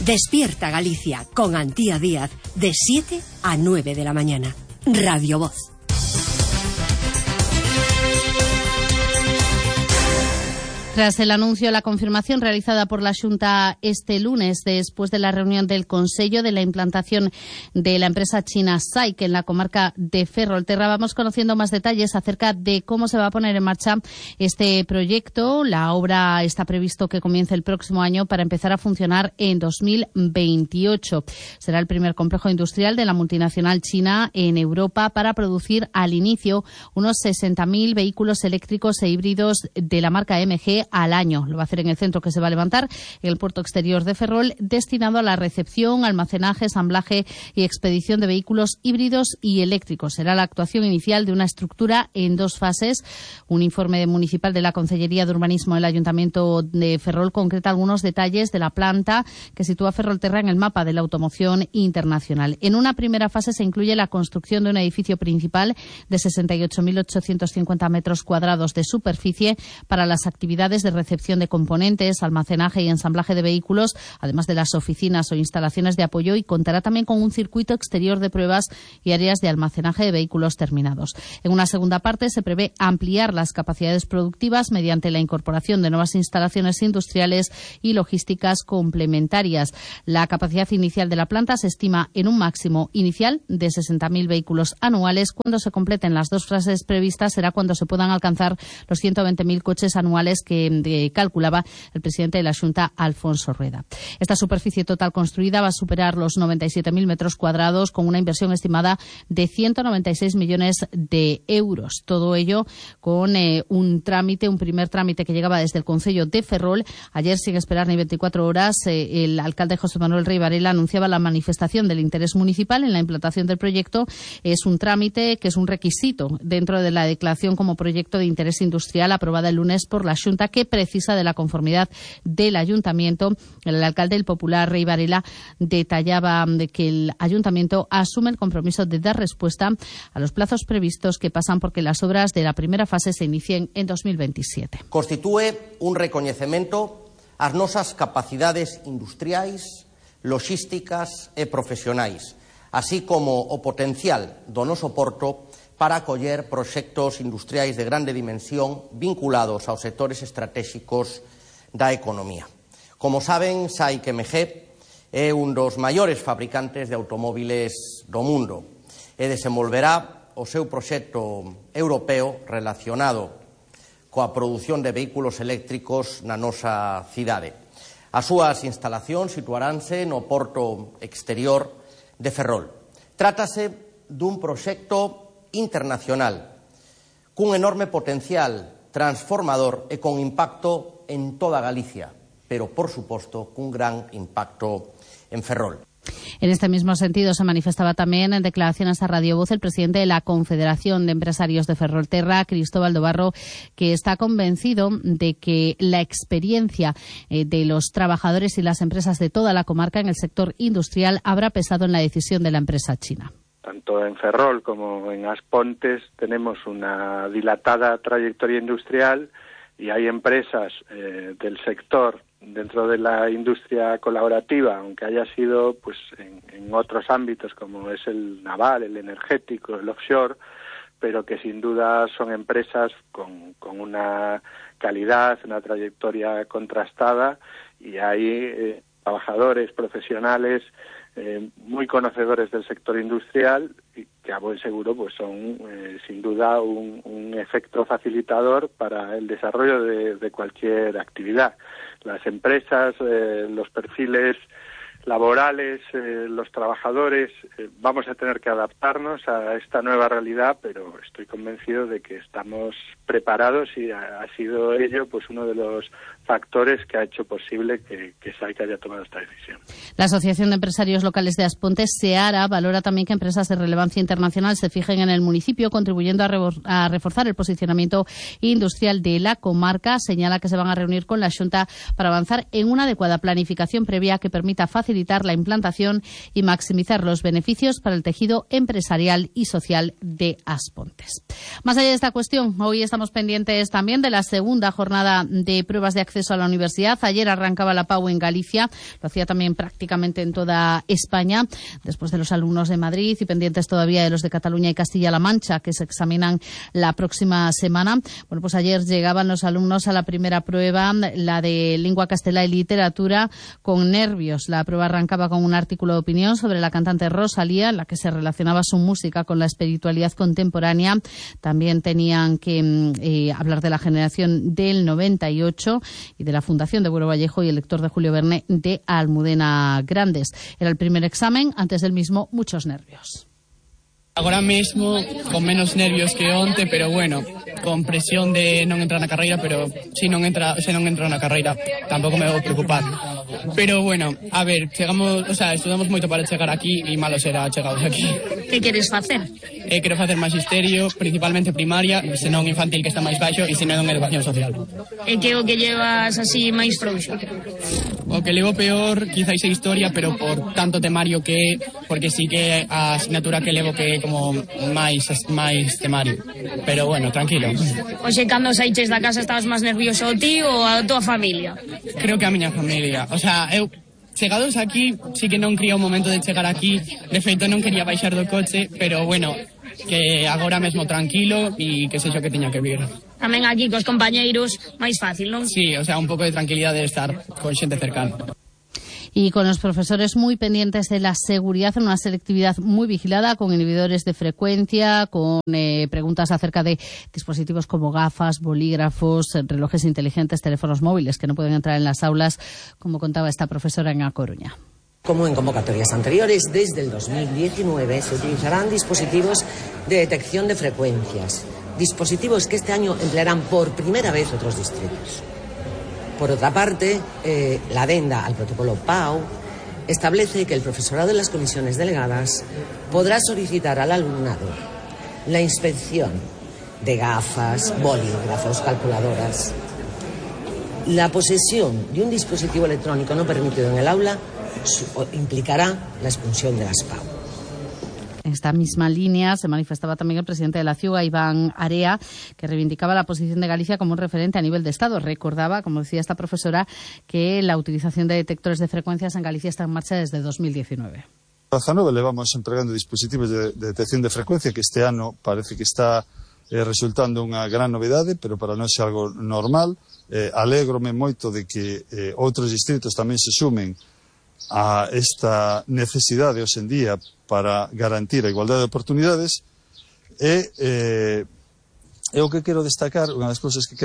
Despierta Galicia con Antía Díaz de 7 a 9 de la mañana. Radio Voz. Tras el anuncio, la confirmación realizada por la Xunta este lunes, después de la reunión del Consello de la implantación de la empresa china SAIC en la comarca de Ferrolterra, vamos conociendo más detalles acerca de cómo se va a poner en marcha este proyecto. La obra está previsto que comience el próximo año para empezar a funcionar en 2028. Será el primer complejo industrial de la multinacional china en Europa para producir al inicio unos 60.000 vehículos eléctricos e híbridos de la marca MG al año. Lo va a hacer en el centro que se va a levantar en el puerto exterior de Ferrol, destinado a la recepción, almacenaje, ensamblaje y expedición de vehículos híbridos y eléctricos. Será la actuación inicial de una estructura en dos fases. Un informe municipal de la Consellería de Urbanismo del Ayuntamiento de Ferrol concreta algunos detalles de la planta que sitúa Ferrolterra en el mapa de la automoción internacional. En una primera fase se incluye la construcción de un edificio principal de 68.850 metros cuadrados de superficie para las actividades de recepción de componentes, almacenaje y ensamblaje de vehículos, además de las oficinas o instalaciones de apoyo, y contará también con un circuito exterior de pruebas y áreas de almacenaje de vehículos terminados. En una segunda parte se prevé ampliar las capacidades productivas mediante la incorporación de nuevas instalaciones industriales y logísticas complementarias. La capacidad inicial de la planta se estima en un máximo inicial de 60.000 vehículos anuales. Cuando se completen las dos fases previstas será cuando se puedan alcanzar los 120.000 coches anuales que calculaba el presidente de la Xunta, Alfonso Rueda. Esta superficie total construida va a superar los 97.000 metros cuadrados con una inversión estimada de 196 millones de euros. Todo ello con un primer trámite que llegaba desde el Concello de Ferrol. Ayer, sin esperar ni 24 horas, el alcalde José Manuel Rey Varela anunciaba la manifestación del interés municipal en la implantación del proyecto. Es un trámite que es un requisito dentro de la declaración como proyecto de interés industrial aprobada el lunes por la Xunta, que precisa de la conformidad del Ayuntamiento. El alcalde del Popular, Rey Varela, detallaba que el Ayuntamiento asume el compromiso de dar respuesta a los plazos previstos, que pasan porque las obras de la primera fase se inicien en 2027. Constitúe un recoñecemento ás nosas capacidades industriais, logísticas e profesionais, así como o potencial do noso porto para acoller proxectos industriais de grande dimensión vinculados aos sectores estratégicos da economía. Como saben, SAIC MG é un dos maiores fabricantes de automóviles do mundo e desenvolverá o seu proxecto europeo relacionado coa produción de vehículos eléctricos na nosa cidade. As súas instalacións situaránse no porto exterior de Ferrol. Trátase dun proxecto internacional, cun enorme potencial transformador e con impacto en toda Galicia, pero, por suposto, cun gran impacto en Ferrol. En este mismo sentido se manifestaba también en declaraciones a Radio Voz el presidente de la Confederación de Empresarios de Ferrolterra, Cristóbal Dobarro, que está convencido de que la experiencia de los trabajadores y las empresas de toda la comarca en el sector industrial habrá pesado en la decisión de la empresa china. Tanto en Ferrol como en As Pontes tenemos una dilatada trayectoria industrial y hay empresas del sector dentro de la industria colaborativa, aunque haya sido pues en otros ámbitos como es el naval, el energético, el offshore, pero que sin duda son empresas con una calidad, una trayectoria contrastada, y hay trabajadores profesionales muy conocedores del sector industrial y que a buen seguro pues son sin duda un efecto facilitador para el desarrollo de cualquier actividad. Las empresas, los perfiles laborales, los trabajadores, vamos a tener que adaptarnos a esta nueva realidad, pero estoy convencido de que estamos preparados y ha sido ello pues uno de los factores que ha hecho posible que SAIC haya tomado esta decisión. La Asociación de Empresarios Locales de As Pontes, SEARA, valora también que empresas de relevancia internacional se fijen en el municipio, contribuyendo a reforzar el posicionamiento industrial de la comarca. Señala que se van a reunir con la Xunta para avanzar en una adecuada planificación previa que permita facilitar la implantación y maximizar los beneficios para el tejido empresarial y social de As Pontes. Más allá de esta cuestión, hoy estamos pendientes también de la segunda jornada de pruebas de acceso acceso a la universidad. Ayer arrancaba la PAU en Galicia, lo hacía también prácticamente en toda España, después de los alumnos de Madrid y pendientes todavía de los de Cataluña y Castilla-La Mancha, que se examinan la próxima semana. Bueno, pues ayer llegaban los alumnos a la primera prueba, la de lengua castelá y literatura, con nervios. La prueba arrancaba con un artículo de opinión sobre la cantante Rosalía, en la que se relacionaba su música con la espiritualidad contemporánea. También tenían que hablar de la generación del 98 y de la Fundación de Buero Vallejo y el lector de Julio Verne de Almudena Grandes. Era el primer examen, antes del mismo muchos nervios. Agora mesmo con menos nervios que onte, pero bueno, con presión de non entrar na carreira, pero se non entro na carreira tampouco me vou preocupar. Pero bueno, a ver, estudamos moito para chegar aquí e malo será chegados aquí. Que queres facer? Quero facer magisterio, principalmente primaria, senón infantil, que está máis baixo, e senón educación social. E que o que llevas así máis frouxo? O que levo peor quizás é historia, pero por tanto temario que porque sí que a asignatura que levo que como máis temario. Pero bueno, tranquilo. Oxe, cando saiches da casa estabas máis nervioso ti ou a tua familia? Creo que a miña familia. O sea, eu chegados aquí, sí que non quería o momento de chegar aquí. De feito, non quería baixar do coche, pero bueno, que agora mesmo tranquilo e que sexo que teña que vir. Tamén aquí cos compañeiros máis fácil, non? Sí, o sea, un pouco de tranquilidade de estar con xente cercana. Y con los profesores muy pendientes de la seguridad en una selectividad muy vigilada, con inhibidores de frecuencia, con preguntas acerca de dispositivos como gafas, bolígrafos, relojes inteligentes, teléfonos móviles que no pueden entrar en las aulas, como contaba esta profesora en A Coruña. Como en convocatorias anteriores, desde el 2019 se utilizarán dispositivos de detección de frecuencias, dispositivos que este año emplearán por primera vez otros distritos. Por otra parte, la adenda al protocolo PAU establece que el profesorado de las comisiones delegadas podrá solicitar al alumnado la inspección de gafas, bolígrafos, calculadoras. La posesión de un dispositivo electrónico no permitido en el aula implicará la expulsión de las PAU. En esta misma línea se manifestaba también el presidente de la CIUGA, Iván Area, que reivindicaba la posición de Galicia como un referente a nivel de Estado. Recordaba, como decía esta profesora, que la utilización de detectores de frecuencias en Galicia está en marcha desde 2019. Raza Nova levamos empregando dispositivos de detección de frecuencia, que este ano parece que está resultando unha gran novidade, pero para nós é algo normal. Alégrome moito de que outros distritos tamén se sumen a esta necesidade hoxe en día para garantir a igualdade de oportunidades. E o que quero destacar, unha das cousas que